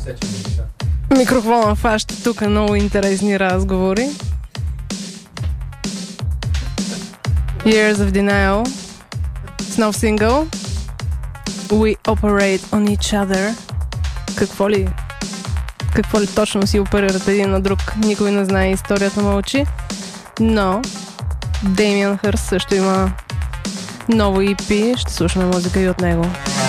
Микрофона фаща тук много интересни разговори. Years of Denial с нов сингъл We Operate on Each Other. Какво ли точно си оперират един на друг? Никой не знае, историята мълчи. Но Damien Hirst също има ново EP. Ще слушаме музика и от него.